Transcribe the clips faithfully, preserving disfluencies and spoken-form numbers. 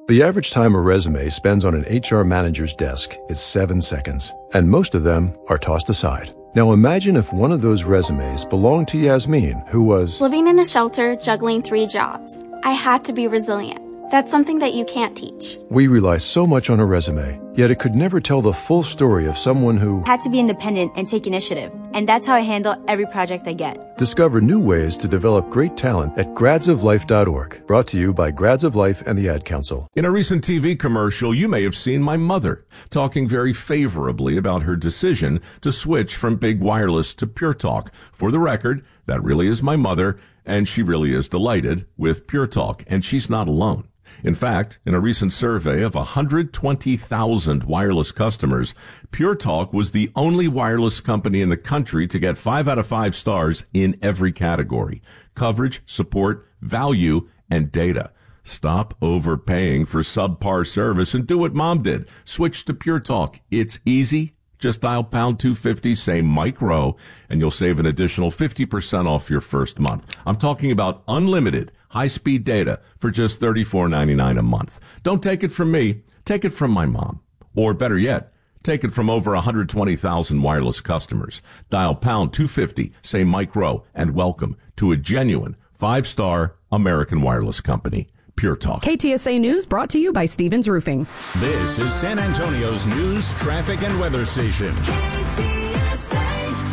The average time a resume spends on an H R manager's desk is seven seconds, and most of them are tossed aside. Now imagine if one of those resumes belonged to Yasmin, who was living in a shelter, juggling three jobs. I had to be resilient. That's something that you can't teach. We rely so much on a resume, yet it could never tell the full story of someone who had to be independent and take initiative. And that's how I handle every project I get. Discover new ways to develop great talent at grads of life dot org. Brought to you by Grads of Life and the Ad Council. In a recent T V commercial, you may have seen my mother talking very favorably about her decision to switch from big wireless to Pure Talk. For the record, that really is my mother, and she really is delighted with Pure Talk, and she's not alone. In fact, in a recent survey of one hundred twenty thousand wireless customers, Pure Talk was the only wireless company in the country to get five out of five stars in every category: coverage, support, value, and data. Stop overpaying for subpar service and do what Mom did. Switch to Pure Talk. It's easy. Just dial pound two fifty, say Mike Rowe, and you'll save an additional fifty percent off your first month. I'm talking about unlimited high-speed data for just thirty-four ninety-nine a month. Don't take it from me. Take it from my mom. Or better yet, take it from over one hundred twenty thousand wireless customers. Dial pound two fifty, say Mike Rowe, and welcome to a genuine five-star American wireless company. Pure Talk. K T S A News brought to you by Stevens Roofing. This is San Antonio's news, traffic, and weather station. K T S A.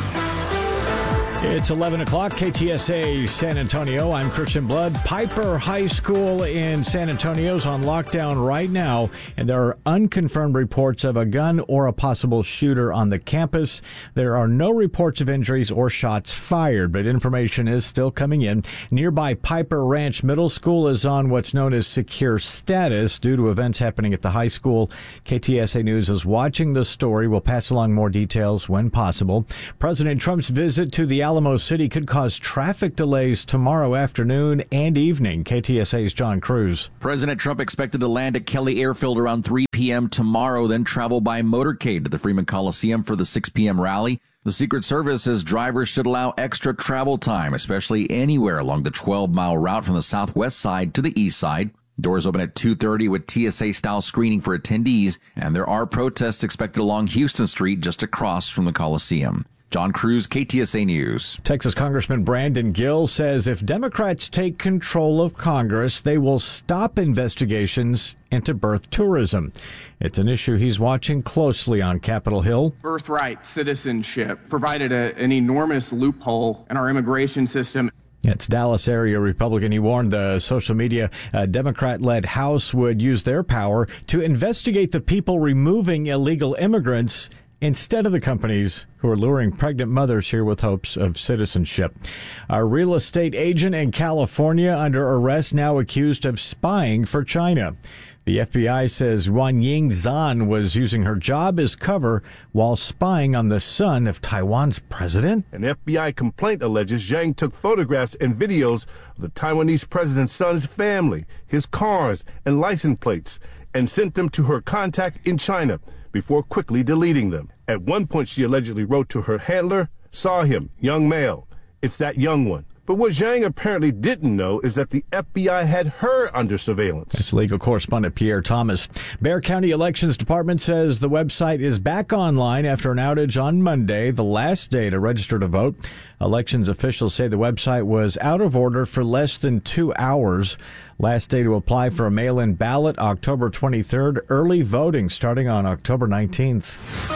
It's eleven o'clock, K T S A San Antonio. I'm Christian Blood. Piper High School in San Antonio is on lockdown right now, and there are unconfirmed reports of a gun or a possible shooter on the campus. There are no reports of injuries or shots fired, but information is still coming in. Nearby Piper Ranch Middle School is on what's known as secure status due to events happening at the high school. K T S A News is watching the story. We'll pass along more details when possible. President Trump's visit to the Alamo City could cause traffic delays tomorrow afternoon and evening. K T S A's John Cruz. President Trump expected to land at Kelly Airfield around three p.m. tomorrow, then travel by motorcade to the Freeman Coliseum for the six p.m. rally. The Secret Service says drivers should allow extra travel time, especially anywhere along the twelve-mile route from the southwest side to the east side. Doors open at two thirty with T S A-style screening for attendees, and there are protests expected along Houston Street just across from the Coliseum. John Cruz, K T S A News. Texas Congressman Brandon Gill says if Democrats take control of Congress, they will stop investigations into birth tourism. It's an issue he's watching closely on Capitol Hill. Birthright citizenship provided a, an enormous loophole in our immigration system. It's Dallas area Republican. He warned the social media uh, Democrat-led House would use their power to investigate the people removing illegal immigrants instead of the companies who are luring pregnant mothers here with hopes of citizenship. A real estate agent in California under arrest, now accused of spying for China. The F B I says Guanying Zhan was using her job as cover while spying on the son of Taiwan's president. An F B I complaint alleges Zhang took photographs and videos of the Taiwanese president's son's family, his cars, and license plates, and sent them to her contact in China before quickly deleting them. At one point, she allegedly wrote to her handler, "Saw him, young male. It's that young one." But what Zhang apparently didn't know is that the F B I had her under surveillance. That's legal correspondent Pierre Thomas. Bexar County Elections Department says the website is back online after an outage on Monday, the last day to register to vote. Elections officials say the website was out of order for less than two hours. Last day to apply for a mail-in ballot, October twenty-third. Early voting starting on October nineteenth.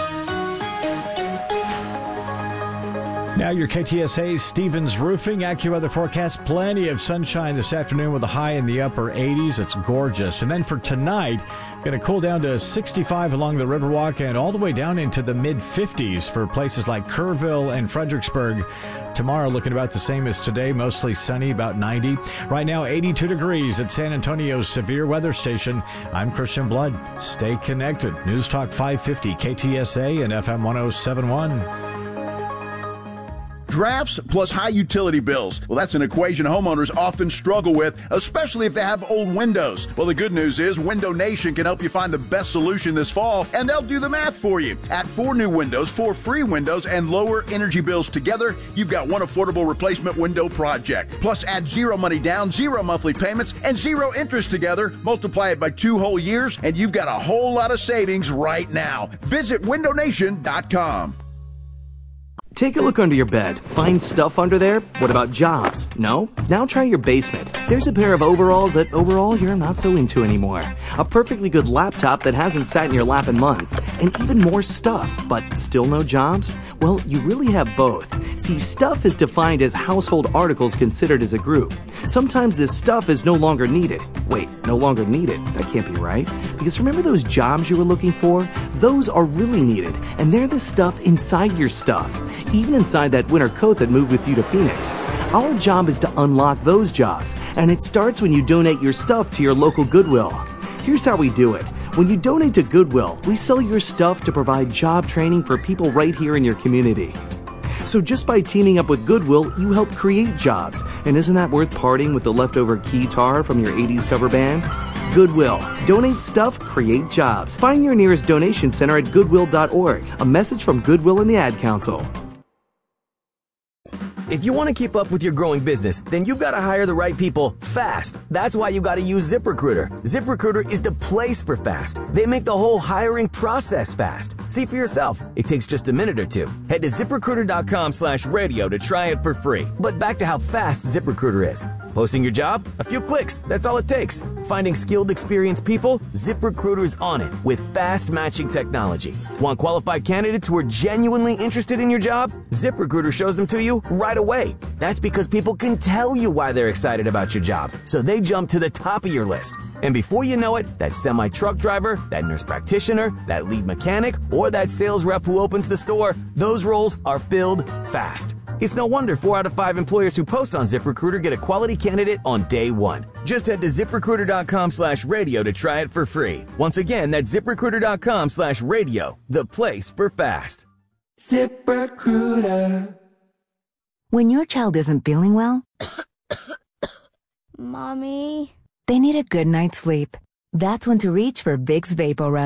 Now your K T S A Stevens Roofing AccuWeather forecast. Plenty of sunshine this afternoon with a high in the upper eighties. It's gorgeous. And then for tonight, going to cool down to sixty-five along the Riverwalk and all the way down into the mid-fifties for places like Kerrville and Fredericksburg. Tomorrow looking about the same as today, mostly sunny, about ninety. Right now, eighty-two degrees at San Antonio's Severe Weather Station. I'm Christian Blood. Stay connected. News Talk five fifty, K T S A and F M one oh seven point one. drafts plus high utility bills. Well, that's an equation homeowners often struggle with, especially if they have old windows. Well, the good news is Window Nation can help you find the best solution this fall, and they'll do the math for you. Add four new windows, four free windows, and lower energy bills together, you've got one affordable replacement window project. Plus, add zero money down, zero monthly payments, and zero interest together. Multiply it by two whole years, and you've got a whole lot of savings right now. Visit window nation dot com. Take a look under your bed. Find stuff under there? What about jobs? No? Now try your basement. There's a pair of overalls that overall you're not so into anymore. A perfectly good laptop that hasn't sat in your lap in months. And even more stuff, but still no jobs? Well, you really have both. See, stuff is defined as household articles considered as a group. Sometimes this stuff is no longer needed. Wait, no longer needed? That can't be right. Because remember those jobs you were looking for? Those are really needed, and they're the stuff inside your stuff. Even inside that winter coat that moved with you to Phoenix. Our job is to unlock those jobs, and it starts when you donate your stuff to your local Goodwill. Here's how we do it. When you donate to Goodwill, we sell your stuff to provide job training for people right here in your community. So just by teaming up with Goodwill, you help create jobs. And isn't that worth parting with the leftover keytar from your eighties cover band? Goodwill. Donate stuff, create jobs. Find your nearest donation center at goodwill dot org. A message from Goodwill and the Ad Council. If you want to keep up with your growing business, then you've got to hire the right people fast. That's why you got to use ZipRecruiter. ZipRecruiter is the place for fast. They make the whole hiring process fast. See for yourself. It takes just a minute or two. Head to ZipRecruiter dot com slash radio to try it for free. But back to how fast ZipRecruiter is. Posting your job? A few clicks. That's all it takes. Finding skilled, experienced people? ZipRecruiter's on it with fast matching technology. Want qualified candidates who are genuinely interested in your job? ZipRecruiter shows them to you right away. That's because people can tell you why they're excited about your job, so they jump to the top of your list. And before you know it, that semi-truck driver, that nurse practitioner, that lead mechanic, or that sales rep who opens the store, those roles are filled fast. It's no wonder four out of five employers who post on ZipRecruiter get a quality candidate on day one. Just head to ZipRecruiter dot com slash radio to try it for free. Once again, that's ZipRecruiter dot com slash radio, the place for fast. ZipRecruiter. When your child isn't feeling well, Mommy, they need a good night's sleep. That's when to reach for Vicks VapoRub.